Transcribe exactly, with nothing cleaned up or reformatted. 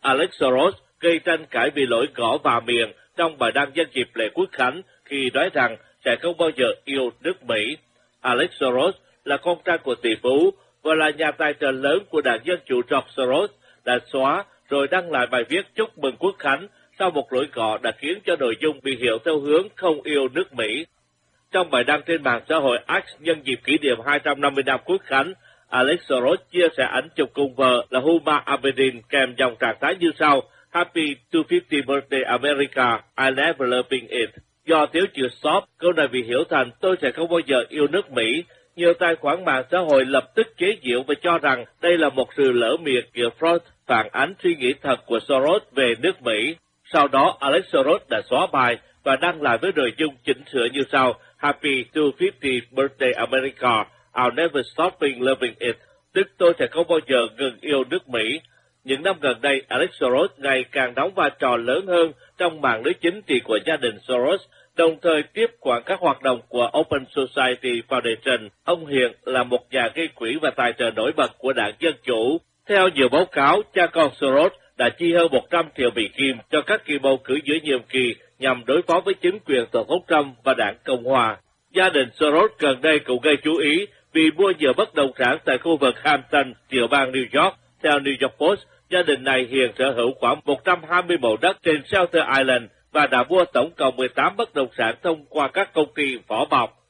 Alex Soros gây tranh cãi vì lỗi gõ vào miệng trong bài đăng nhân dịp lễ Quốc khánh khi nói rằng sẽ không bao giờ yêu nước Mỹ. Alex Soros là con trai của tỷ phú và là nhà tài trợ lớn của đảng Dân Chủ George Soros đã xóa rồi đăng lại bài viết chúc mừng Quốc khánh sau một lỗi gõ đã khiến cho nội dung bị hiểu theo hướng không yêu nước Mỹ. Trong bài đăng trên mạng xã hội X nhân dịp kỷ niệm hai trăm năm mươi năm Quốc khánh, Alex Soros chia sẻ ảnh chụp cùng vợ là Huma Abedin kèm dòng trạng thái như sau: Happy two hundred fiftieth birthday America, I never loving it. Do thiếu chữ stop, câu này bị hiểu thành tôi sẽ không bao giờ yêu nước Mỹ. Nhiều tài khoản mạng xã hội lập tức chế giễu và cho rằng đây là một sự lỡ miệng kiểu Freud, phản ánh suy nghĩ thật của Soros về nước Mỹ. Sau đó, Alex Soros đã xóa bài và đăng lại với nội dung chỉnh sửa như sau: Happy two hundred fiftieth birthday America, I'll never stopping loving it. Tức tôi sẽ không bao giờ ngừng yêu nước Mỹ. Những năm gần đây, Alex Soros ngày càng đóng vai trò lớn hơn trong mạng lưới chính trị của gia đình Soros, đồng thời tiếp quản các hoạt động của Open Society Foundation. Ông hiện là một nhà gây quỹ và tài trợ nổi bật của đảng Dân Chủ. Theo nhiều báo cáo, cha con Soros đã chi hơn một trăm triệu Mỹ Kim cho các kỳ bầu cử giữa nhiệm kỳ nhằm đối phó với chính quyền Tổng thống Trump và đảng Cộng Hòa. Gia đình Soros gần đây cũng gây chú ý vì mua nhiều bất động sản tại khu vực Hampton, tiểu bang New York. Theo New York Post, gia đình này hiện sở hữu khoảng một trăm hai mươi mẫu đất trên Shelter Island và đã mua tổng cộng mười tám bất động sản thông qua các công ty vỏ bọc.